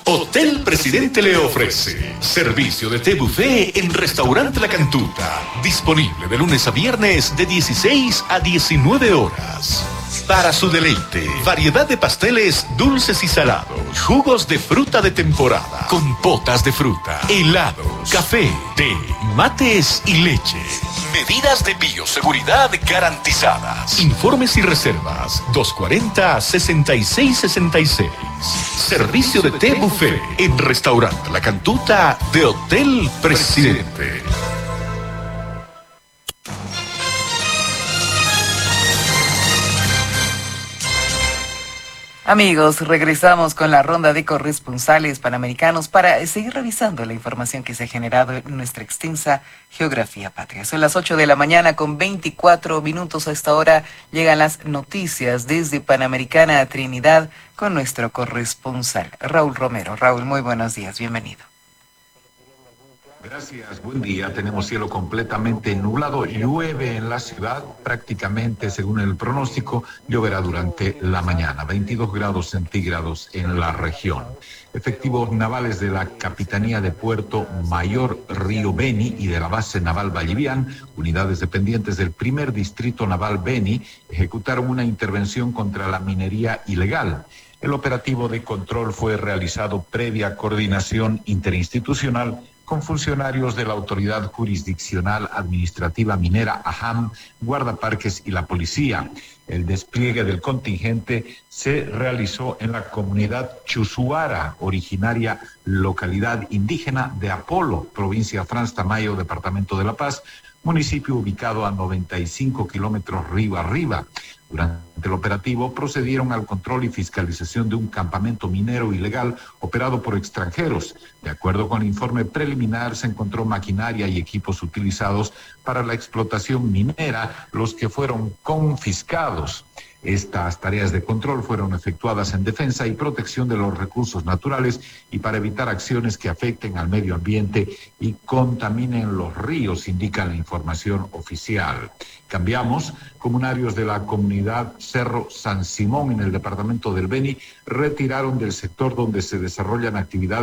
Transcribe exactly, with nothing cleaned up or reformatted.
Hotel Presidente le ofrece servicio de té buffet en Restaurante La Cantuta, disponible de lunes a viernes de dieciséis a diecinueve horas. Para su deleite, variedad de pasteles dulces y salados, jugos de fruta de temporada, compotas de fruta, helados, café, té, mates y leche. Medidas de bioseguridad garantizadas. Informes y reservas dos cuarenta, sesenta y seis sesenta y seis. Servicio de té buffet en Restaurante La Cantuta de Hotel Presidente. Amigos, regresamos con la ronda de corresponsales panamericanos para seguir revisando la información que se ha generado en nuestra extensa geografía patria. Son las ocho de la mañana con veinticuatro minutos. A esta hora llegan las noticias desde Panamericana a Trinidad con nuestro corresponsal, Raúl Romero. Raúl, muy buenos días, bienvenido. Gracias, buen día. Tenemos cielo completamente nublado, llueve en la ciudad, prácticamente según el pronóstico, lloverá durante la mañana, veintidós grados centígrados en la región. Efectivos navales de la Capitanía de Puerto Mayor Río Beni y de la Base Naval Vallivian, unidades dependientes del primer Distrito Naval Beni, ejecutaron una intervención contra la minería ilegal. El operativo de control fue realizado previa coordinación interinstitucional con funcionarios de la Autoridad Jurisdiccional Administrativa Minera, AJAM, guardaparques y la policía. El despliegue del contingente se realizó en la comunidad Chuzuara, originaria localidad indígena de Apolo, provincia Franz Tamayo, departamento de La Paz, municipio ubicado a noventa y cinco kilómetros río arriba. Durante el operativo procedieron al control y fiscalización de un campamento minero ilegal operado por extranjeros. De acuerdo con el informe preliminar, se encontró maquinaria y equipos utilizados para la explotación minera, los que fueron confiscados. Estas tareas de control fueron efectuadas en defensa y protección de los recursos naturales y para evitar acciones que afecten al medio ambiente y contaminen los ríos, indica la información oficial. Cambiamos. Comunarios de la comunidad Cerro San Simón en el departamento del Beni retiraron del sector donde se desarrollan actividades